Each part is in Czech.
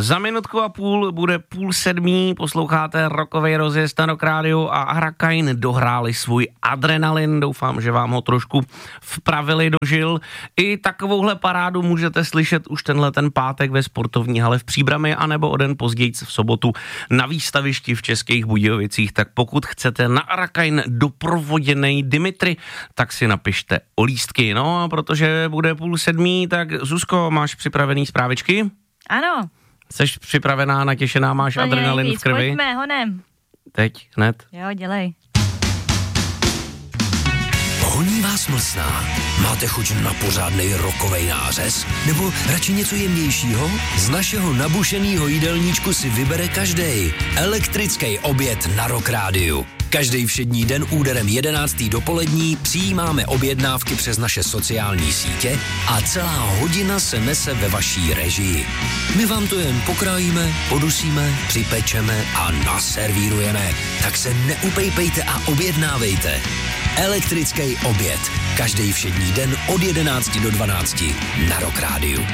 Za minutku a půl bude 6:30, posloucháte rockovej rozjezd na Rock Radio a Hurricane dohráli svůj adrenalin, doufám, že vám ho trošku vpravili do žil. I takovouhle parádu můžete slyšet už ten pátek ve sportovní hale v Příbrami, anebo o den později v sobotu na výstavišti v Českých Budějovicích. Tak pokud chcete na Hurricane doprovoděnej Dimitri, tak si napište o lístky. No a protože bude 6:30, tak Zuzko, máš připravený zprávičky? Ano. Jseš připravená, natěšená, máš adrenalin v krvi? Pojďme, honem. Teď, hned. Jo, dělej. Honí vás mlsná? Máte chuť na pořádnej rockovej nářez? Nebo radši něco jemnějšího? Z našeho nabušenýho jídelníčku si vybere každej. Elektrický oběd na Rock Rádiu. Každý všední den úderem 11. dopolední přijímáme objednávky přes naše sociální sítě a celá hodina se nese ve vaší režii. My vám to jen pokrájíme, podusíme, připečeme a naservírujeme. Tak se neupejpejte a objednávejte. Elektrický oběd. Každý všední den od 11 do 12 na Rock Rádiu.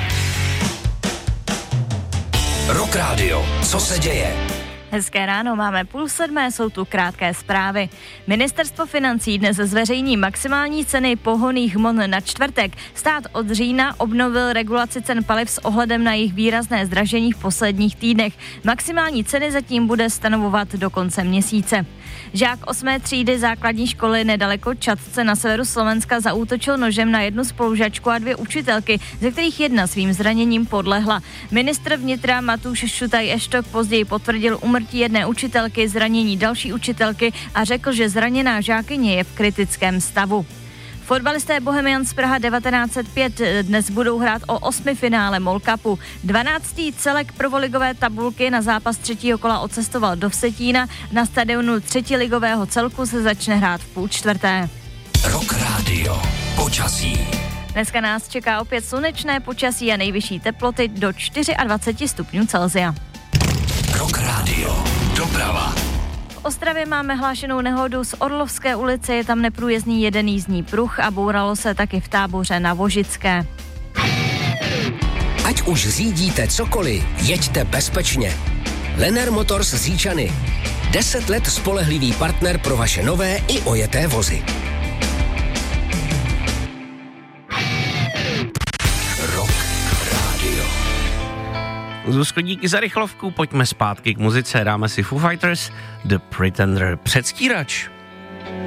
Rock Radio. Co se děje? Hezké ráno, máme 6:30, jsou tu krátké zprávy. Ministerstvo financí dnes zveřejní maximální ceny pohonných hmot na čtvrtek. Stát od října obnovil regulaci cen paliv s ohledem na jejich výrazné zdražení v posledních týdnech. Maximální ceny zatím bude stanovovat do konce měsíce. Žák 8. třídy základní školy nedaleko Čadce na severu Slovenska zaútočil nožem na jednu spolužačku a 2 učitelky, ze kterých jedna svým zraněním podlehla. Ministr vnitra Matúš Šutaj-Eštok později potvrdil úmrtí jedné učitelky, zranění další učitelky a řekl, že zraněná žákyně je v kritickém stavu. Fotbalisté Bohemians Praha 1905 dnes budou hrát o 8. finále MOL Cupu. 12. celek prvoligové tabulky na zápas 3. kola odcestoval do Vsetína. Na stadionu 3. ligového celku se začne hrát v 3:30. Rock Radio. Počasí. Dneska nás čeká opět slunečné počasí a nejvyšší teploty do 24 stupňů Celsia. Rock Radio. Doprava. V Ostravě máme hlášenou nehodu z Orlovské ulice, je tam neprůjezdný jeden jízdní pruh a bouralo se taky v Táboře na Vožické. Ať už řídíte cokoliv, jeďte bezpečně. Lenner Motors z Říčany. 10 let spolehlivý partner pro vaše nové i ojeté vozy. Rock Radio. Zuzko, díky za rychlovku, pojďme zpátky k muzice, dáme si Foo Fighters, The Pretender, předstírač.